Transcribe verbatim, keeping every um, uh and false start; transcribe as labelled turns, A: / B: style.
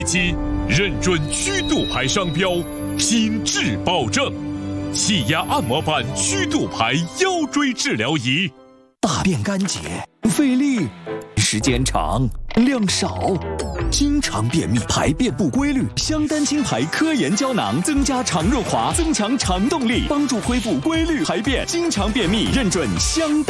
A: 机认准曲度牌商标，品质保证。气压按摩板曲度牌腰椎治疗仪。
B: 大便干结，费力，时间长，量少，经常便秘，排便不规律。香丹清牌科研胶囊增加肠润滑，增强肠动力，帮助恢复规律排便。经常便秘，认准香丹。